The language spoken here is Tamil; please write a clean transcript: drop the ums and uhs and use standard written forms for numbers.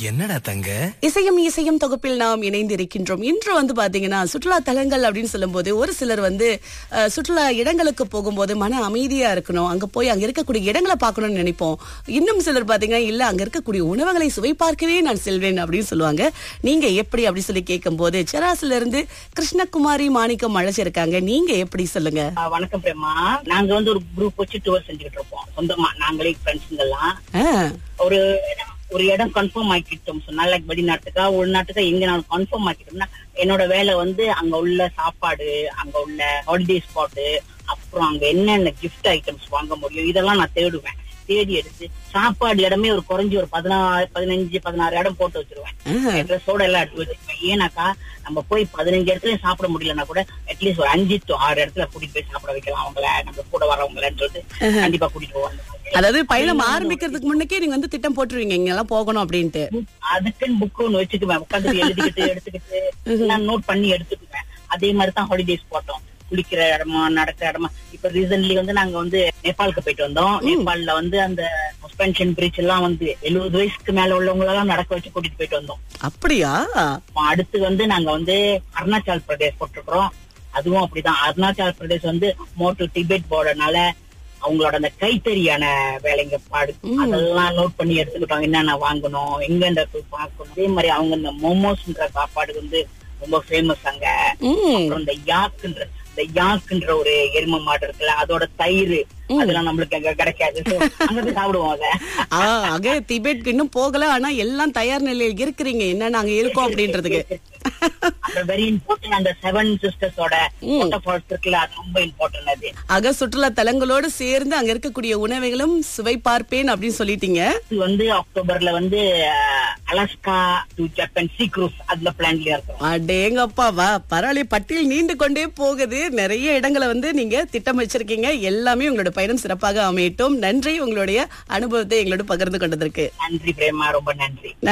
என்னடா தங்க? இசையும் இசையும் தொகுப்பில் நாம் இணைந்திருக்கின்றோம். இன்று பாத்தீங்கன்னா சுற்றுலா தலங்கள் அப்படின்னு சொல்லும்போது ஒரு சிலர் சுற்றுலா இடங்களுக்கு போகும்போது மன அமைதியா இருக்கணும், அங்க போய் அங்க இருக்கக்கூடிய இடங்களை பார்க்கணும்னு நினைப்போம். இன்னும் சிலர் பாத்தீங்கன்னா இல்ல அங்க இருக்கக்கூடிய உணவுகளை சுவை பார்க்கவே நான் செல்வேன் அப்படின்னு சொல்லுவாங்க. நீங்க எப்படி அப்படி சொல்லி கேட்கும் போது செராசில இருந்து கிருஷ்ணகுமாரி மாணிக்கம் அழைச்சிருக்காங்க. நீங்க எப்படி சொல்லுங்க? வணக்கம் பிரேமா. நாங்க ஒரு குரூப் வச்சு டூர் செஞ்சுக்கிட்டு இருப்போம் சொந்தமா, நாங்களே ஃப்ரெண்ட்ஸுங்க எல்லாம். ஒரு இடம் கன்ஃபார்ம் ஆக்கிட்டோம் சொன்னா, லைக் வெளிநாட்டுக்கா உள்நாட்டுக்கா எங்க நான் கன்ஃபார்ம் ஆக்கிட்டோம்னா என்னோட வேலை அங்க உள்ள சாப்பாடு, அங்க உள்ள ஹாலிடே ஸ்பாட்டு, அப்புறம் அங்க என்னென்ன கிஃப்ட் ஐட்டம்ஸ் வாங்க முடியும் இதெல்லாம் நான் தேடுவேன். தேடி எடுத்து சாப்பாடு இடமே ஒரு குறைஞ்சி ஒரு 15-16 இடம் போட்டு வச்சிருவேன். ட்ரெஸ்ஸோட எல்லாம் எடுத்து வச்சிருவேன். ஏன்னாக்கா நம்ம போய் 15 இடத்துலயும் சாப்பிட முடியலன்னா கூட அட்லீஸ்ட் ஒரு 5 to 6 இடத்துல கூட்டிட்டு போய் சாப்பிட வைக்கலாம் அவங்கள, நம்ம கூட வரவங்களன்னு சொல்லிட்டு கண்டிப்பா கூட்டிட்டு போவாங்க. அதாவது பயணம் ஆரம்பிக்கிறதுக்கு முன்னக்கே நீங்க திட்டம் போட்டுருவீங்க இங்க எல்லாம் போகணும் அப்படின்ட்டு. அதுக்குன்னு புக் ஒண்ணு வச்சுக்குவேன், உட்காந்து எழுதிக்கிட்டு எடுத்துக்கிட்டு நான் நோட் பண்ணி எடுத்துக்குவேன். அதே மாதிரிதான் ஹாலிடேஸ் போட்டோம். குளிக்கிற இடமா நடக்கிற இடமா. இப்ப ரீசன்ட்லி நாங்க நேபாளுக்கு போயிட்டு வந்தோம். நேபாள்ல அந்த சஸ்பென்ஷன் பிரிட்ஜ் எல்லாம் 70 வயசுக்கு மேல உள்ளவங்க எல்லாம் நடக்க வச்சு கூட்டிட்டு போயிட்டு வந்தோம். அப்படியா? அடுத்து நாங்க அருணாச்சல் பிரதேஷ் போட்டிருக்கிறோம். அதுவும் அப்படிதான். அருணாச்சல் பிரதேஷ் மோட்டு டிபெட் போர்டனால அவங்களோட அந்த கைத்தறியான வேலைங்க பாடு அதெல்லாம் நோட் பண்ணி எடுத்துக்கிட்டோம். என்னென்ன வாங்கணும், எங்க போய் பார்க்கணும். அதே மாதிரி அவங்க இந்த மோமோஸ்ன்ற சாப்பாடு ரொம்ப ஃபேமஸ் அங்க. அப்புறம் இந்த யாக்குன்ற ஒரு எருமை மாடு இருக்குல்ல, அதோட தயிர் அதெல்லாம் நம்மளுக்கு அங்க கிடைக்காது. அங்க போய் சாப்பிடுவோம் அத. அங்க திபெட்க்கு இன்னும் போகல, ஆனா எல்லாம் தயார் நிலையில் இருக்கிறீங்க என்ன நாங்க இருக்கோம் அப்படின்றதுக்கு. Very important. அந்த 7 சிஸ்டர்ஸோட வாட்டர்ஃபால்ஸ் இருக்குல்ல, அது ரொம்ப இம்பார்ட்டன்ட். அது ஆக சுற்றுலா தலங்களோடு சேர்ந்து அங்க இருக்கக்கூடிய உணவுகளும் சுவை பார்ப்பேன் அப்படின்னு சொல்லிட்டீங்க. அக்டோபர்ல Alaska to Japan sea cruise அதுல பிளான்ல இருக்கோம். அடேங்கப்பா, வா பரவாயில்ல, பட்டியல் நீண்டு கொண்டே போகுது. நிறைய இடங்களை நீங்க திட்டம் வச்சிருக்கீங்க. எல்லாமே உங்களோட பயணம் சிறப்பாக அமையட்டும். நன்றி உங்களுடைய அனுபவத்தை எங்களோட பகிர்ந்து கொண்டதற்கு. நன்றி பிரேமா, ரொம்ப நன்றி.